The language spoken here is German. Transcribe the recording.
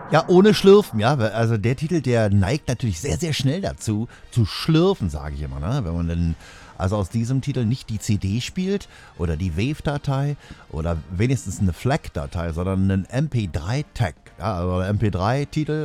Ja, ohne Schlürfen, ja. Also der Titel, der neigt natürlich sehr, sehr schnell dazu, zu schlürfen, sage ich immer, ne? Wenn man dann also aus diesem Titel nicht die CD spielt oder die Wave-Datei oder wenigstens eine FLAC-Datei, sondern einen MP3-Tag, ja, also MP3-Titel